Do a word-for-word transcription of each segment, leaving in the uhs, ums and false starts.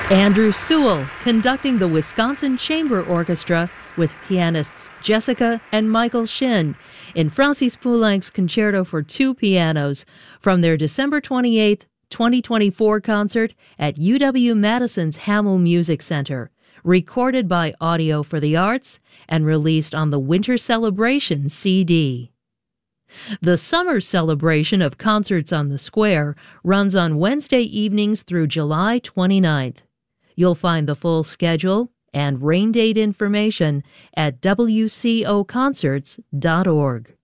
Andrew Sewell conducting the Wisconsin Chamber Orchestra with pianists Jessica and Michael Shin in Francis Poulenc's Concerto for Two Pianos from their December twenty-eighth, twenty twenty-four concert at U W-Madison's Hamill Music Center, recorded by Audio for the Arts and released on the Winter Celebration C D. The summer celebration of Concerts on the Square runs on Wednesday evenings through July twenty-ninth. You'll find the full schedule and rain date information at w c o concerts dot org.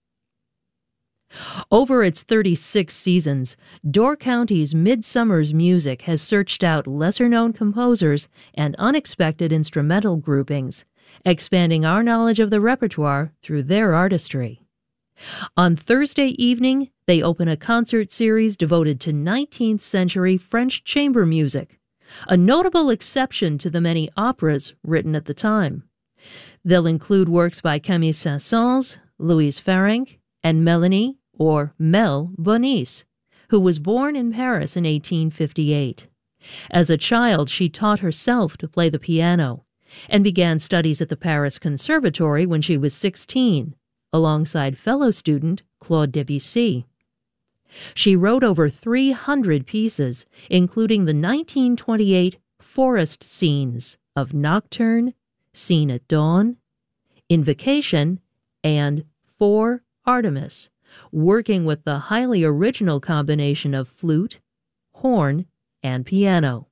Over its thirty-six seasons, Door County's Midsummer's Music has searched out lesser-known composers and unexpected instrumental groupings, expanding our knowledge of the repertoire through their artistry. On Thursday evening, they open a concert series devoted to nineteenth century French chamber music, a notable exception to the many operas written at the time. They'll include works by Camille Saint-Saëns, Louise Farrenc, and Melanie, or Mel, Bonis, who was born in Paris in eighteen fifty-eight. As a child, she taught herself to play the piano and began studies at the Paris Conservatory when she was sixteen, alongside fellow student Claude Debussy. She wrote over three hundred pieces, including the nineteen twenty-eight forest scenes of Nocturne, Scene at Dawn, Invocation, and For Artemis, working with the highly original combination of flute, horn, and piano.